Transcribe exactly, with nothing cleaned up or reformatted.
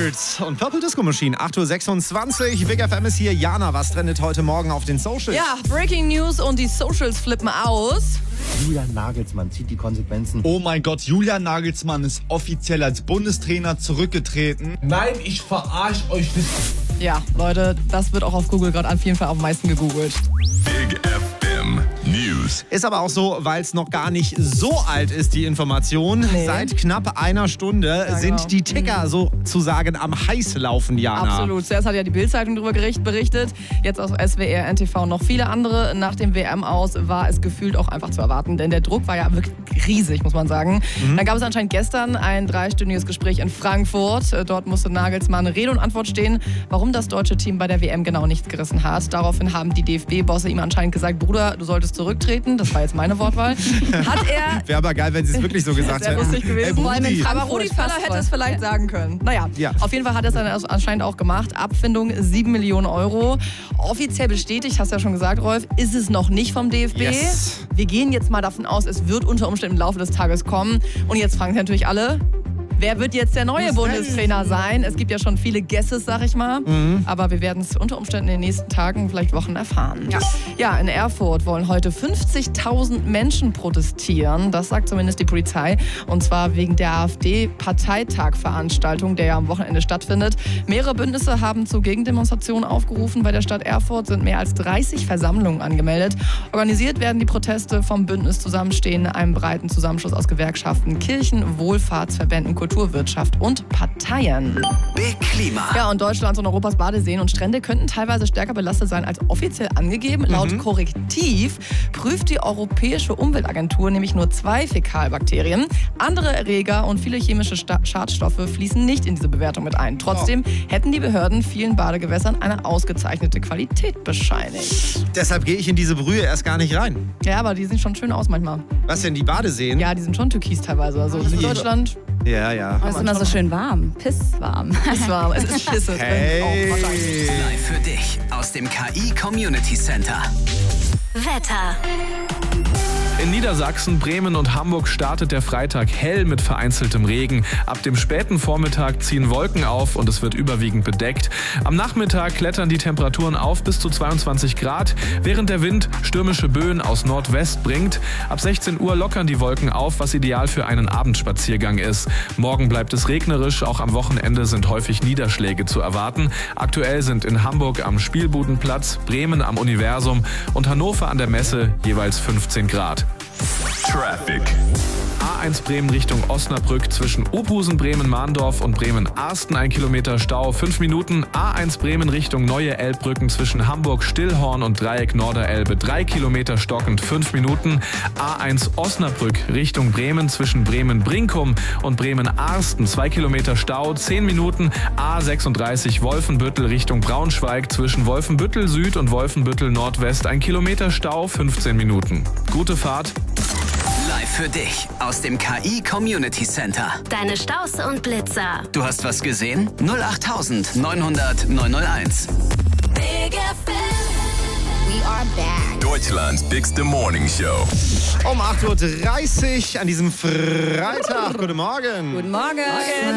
Birds und Purple Disco Machine. acht Uhr sechsundzwanzig. Big F M ist hier. Jana, was trendet heute Morgen auf den Socials? Ja, Breaking News und die Socials flippen aus. Julian Nagelsmann zieht die Konsequenzen. Oh mein Gott, Julian Nagelsmann ist offiziell als Bundestrainer zurückgetreten. Nein, ich verarsche euch nicht. Ja, Leute, das wird auch auf Google gerade auf jeden Fall am meisten gegoogelt. Big F M News. Ist aber auch so, weil es noch gar nicht so alt ist, die Information. Nee. Seit knapp einer Stunde Ja, sind genau. die Ticker sozusagen am Heißlaufen, Jana. Absolut. Zuerst hat ja die Bild-Zeitung darüber berichtet, jetzt auf S W R, N T V noch viele andere. Nach dem W M aus war es gefühlt auch einfach zu erwarten, denn der Druck war ja wirklich riesig, muss man sagen. Mhm. Dann gab es anscheinend gestern ein dreistündiges Gespräch in Frankfurt. Dort musste Nagelsmann Rede und Antwort stehen, warum das deutsche Team bei der W M genau nichts gerissen hat. Daraufhin haben die D F B-Bosse ihm anscheinend gesagt, Bruder, du solltest zurücktreten. Das war jetzt meine Wortwahl. Hat er... Wäre aber geil, wenn sie es wirklich so gesagt Sehr hätten. lustig gewesen. Ey, Brudi. Aber Rudi Völler hätte es vielleicht sagen können. Naja, Ja. auf jeden Fall hat er es dann anscheinend auch gemacht. Abfindung sieben Millionen Euro. Offiziell bestätigt, hast du ja schon gesagt, Rolf, ist es noch nicht vom D F B. Yes. Wir gehen jetzt mal davon aus, es wird unter Umständen im Laufe des Tages kommen. Und jetzt fragen sich natürlich alle, wer wird jetzt der neue Bundestrainer sein? Es gibt ja schon viele Guesses, sag ich mal. Mhm. Aber wir werden es unter Umständen in den nächsten Tagen, vielleicht Wochen erfahren. Ja, ja in Erfurt wollen heute fünfzigtausend Menschen protestieren. Das sagt zumindest die Polizei. Und zwar wegen der AfD-Parteitagveranstaltung, der ja am Wochenende stattfindet. Mehrere Bündnisse haben zu Gegendemonstrationen aufgerufen. Bei der Stadt Erfurt sind mehr als dreißig Versammlungen angemeldet. Organisiert werden die Proteste vom Bündnis Zusammenstehen, einem breiten Zusammenschluss aus Gewerkschaften, Kirchen, Wohlfahrtsverbänden, Kulturwirtschaft und Parteien. Big Klima. Ja, und Deutschlands und Europas Badeseen und Strände könnten teilweise stärker belastet sein als offiziell angegeben. Laut Korrektiv prüft die Europäische Umweltagentur nämlich nur zwei Fäkalbakterien. Andere Erreger und viele chemische Sta- Schadstoffe fließen nicht in diese Bewertung mit ein. Trotzdem hätten die Behörden vielen Badegewässern eine ausgezeichnete Qualität bescheinigt. Deshalb gehe ich in diese Brühe erst gar nicht rein. Ja, aber die sehen schon schön aus manchmal. Was denn, die Badeseen? Ja, die sind schon türkis teilweise. Also in Deutschland Ja, ja. Es ist immer so schön warm, pisswarm. ist warm. Es ist Schisse drin. Hey. Auch wahrscheinlich. Live für dich aus dem K I Community Center. Wetter. In Niedersachsen, Bremen und Hamburg startet der Freitag hell mit vereinzeltem Regen. Ab dem späten Vormittag ziehen Wolken auf und es wird überwiegend bedeckt. Am Nachmittag klettern die Temperaturen auf bis zu zweiundzwanzig Grad, während der Wind stürmische Böen aus Nordwest bringt. Ab sechzehn Uhr lockern die Wolken auf, was ideal für einen Abendspaziergang ist. Morgen bleibt es regnerisch, auch am Wochenende sind häufig Niederschläge zu erwarten. Aktuell sind in Hamburg am Spielbudenplatz, Bremen am Universum und Hannover an der Messe jeweils fünfzehn Grad. Traffic. A eins Bremen Richtung Osnabrück zwischen Obusen, Bremen-Mahndorf und Bremen-Arsten ein Kilometer Stau, fünf Minuten. A eins Bremen Richtung Neue Elbbrücken zwischen Hamburg-Stillhorn und Dreieck Norderelbe, drei Kilometer stockend, fünf Minuten. A eins Osnabrück Richtung Bremen zwischen Bremen-Brinkum und Bremen-Arsten, zwei Kilometer Stau, zehn Minuten. A sechsunddreißig Wolfenbüttel Richtung Braunschweig zwischen Wolfenbüttel Süd und Wolfenbüttel Nordwest, ein Kilometer Stau, fünfzehn Minuten. Gute Fahrt. Live für dich aus dem K I Community Center. Deine Staus und Blitzer. Du hast was gesehen? null acht neun hundert neun null eins. Big F M. We are back. Deutschlands bigste Morning Show. Um acht Uhr dreißig an diesem Freitag. Guten Morgen. Guten Morgen.